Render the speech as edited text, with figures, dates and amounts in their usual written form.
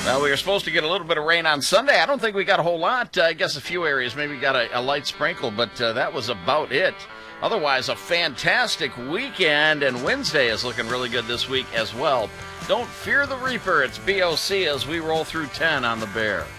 Well, we were supposed to get a little bit of rain on Sunday. I don't think we got a whole lot. I guess a few areas maybe got a light sprinkle, but that was about it. Otherwise, a fantastic weekend, and Wednesday is looking really good this week as well. Don't fear the Reaper. It's BOC as we roll through 10 on the Bear.